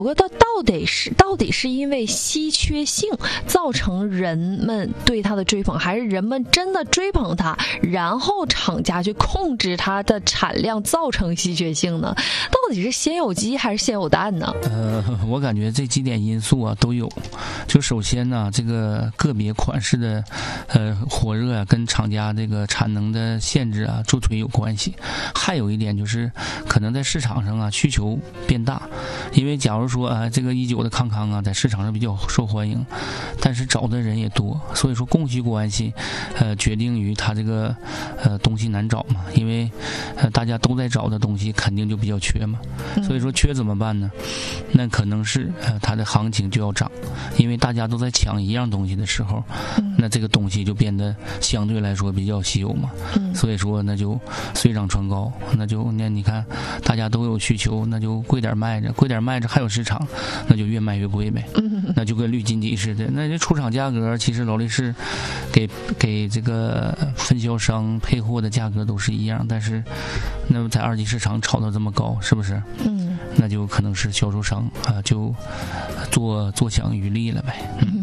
我觉得到底是因为稀缺性造成人们对它的追捧，还是人们真的追捧它，然后厂家去控制它的产量造成稀缺性呢？到底是先有鸡还是先有蛋呢？ 我感觉这几点因素啊都有。就首先呢，这个个别款式的火热啊，跟厂家这个产能的限制啊助推有关系。还有一点就是可能在市场上啊需求变大，因为假如说这个19的康康啊在市场上比较受欢迎，但是找的人也多，所以说供需关系决定于它这个东西难找嘛，因为大家都在找的东西肯定就比较缺嘛，所以说缺怎么办呢？那可能是它的行情就要涨，因为大家都在抢一样东西的时候，那这个东西就变得相对来说比较稀有嘛，所以说那就水涨船高，那你看大家都有需求，那就贵点卖着，贵点卖着还有市场，那就越卖越贵呗，那就跟绿金鸡似的。那这出厂价格其实劳力士给这个分销商配货的价格都是一样，但是那么在二级市场炒到这么高，是不是？那就可能是销售商就坐享余利了呗。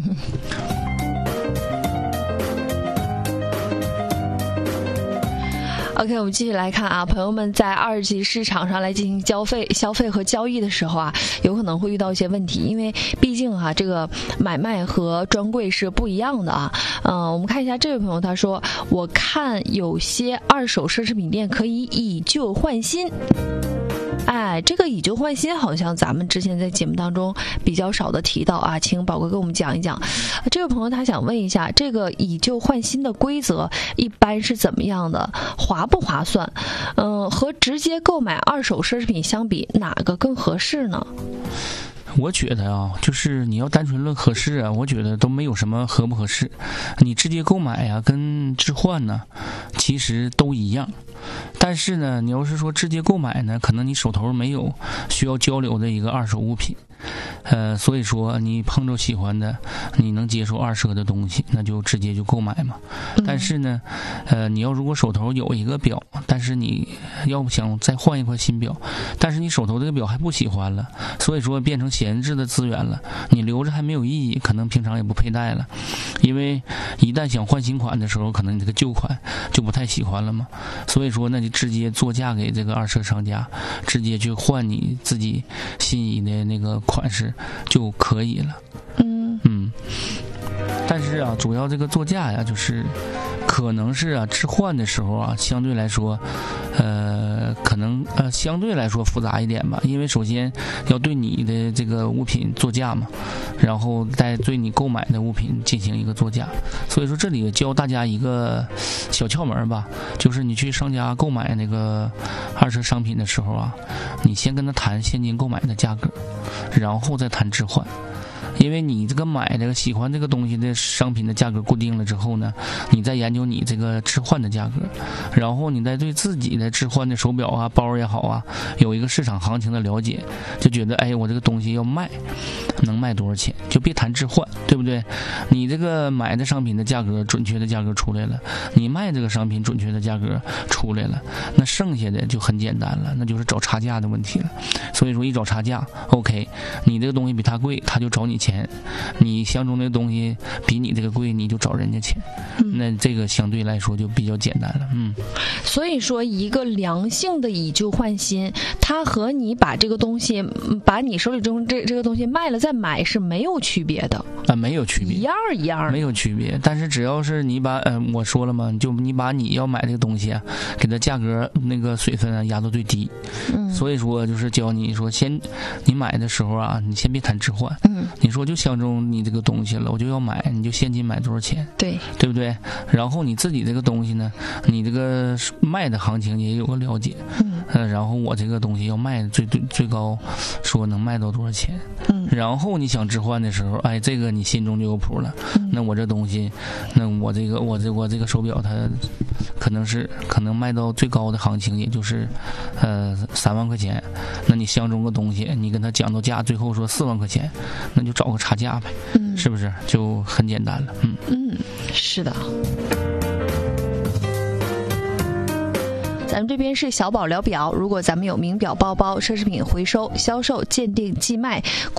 OK， 我们继续来看啊，朋友们在二级市场上来进行消费和交易的时候啊，有可能会遇到一些问题，因为毕竟这个买卖和专柜是不一样的啊。我们看一下这位朋友，他说我看有些二手奢侈品店可以以旧换新。这个以旧换新好像咱们之前在节目当中比较少的提到啊，请宝哥给我们讲一讲。这位朋友他想问一下，这个以旧换新的规则一般是怎么样的，划不划算？和直接购买二手奢侈品相比，哪个更合适呢？ 我觉得啊，就是你要单纯论合适啊，我觉得都没有什么合不合适。你直接购买啊，跟置换呢，其实都一样。但是呢，你要是说直接购买呢，可能你手头没有需要交流的一个二手物品，所以说你碰着喜欢的，你能接受二手的东西，那就直接就购买嘛。但是呢，你要如果手头有一个表，但是你要不想再换一块新表，但是你手头这个表还不喜欢了，所以说变成闲置的资源了，你留着还没有意义，可能平常也不佩戴了，因为一旦想换新款的时候，可能你这个旧款就不太喜欢了嘛。所以说那就直接作价给这个二手商家，直接去换你自己心仪的那个款式就可以了。但是啊，主要这个作价呀，就是可能是置换的时候啊，相对来说可能相对来说复杂一点吧，因为首先要对你的这个物品作价嘛，然后再对你购买的物品进行一个作价。所以说这里教大家一个小窍门吧，就是你去商家购买那个二手商品的时候啊，你先跟他谈现金购买的价格，然后再谈置换。因为你这个买这个喜欢这个东西的商品的价格固定了之后呢，你再研究你这个置换的价格，然后你再对自己的置换的手表啊、包也好啊，有一个市场行情的了解，就觉得我这个东西要卖，能卖多少钱，就别谈置换，对不对？你这个买的商品的价格准确的价格出来了，你卖这个商品准确的价格出来了，那剩下的就很简单了，那就是找差价的问题了。所以说一找差价 OK， 你这个东西比他贵，他就找你钱，你相中的东西比你这个贵，你就找人家钱，那这个相对来说就比较简单了。 所以说一个良性的以旧换新，它和你把这个东西，把你手里中这个东西卖了再买是没有区别的没有区别， 一样没有区别。但是只要是你把我说了嘛，就你把你要买这个东西给它价格那个水分压到最低，所以说就是教你说，先你买的时候啊，你先别谈置换，你说就相中你这个东西了，我就要买，你就现金买多少钱，对不对？然后你自己这个东西呢，你这个卖的行情也有个了解，然后我这个东西要卖最高，说能卖到多少钱，然后你想置换的时候，这个你心中就有谱了，那我这东西，那我这个手表它可能卖到最高的行情也就是3万块钱，那你相中个东西，你跟他讲到价，最后说4万块钱，那就找个差价呗，是不是就很简单了？是的。 咱们这边是小宝聊表，如果咱们有名表、包包、奢侈品回收、销售、鉴定、寄卖。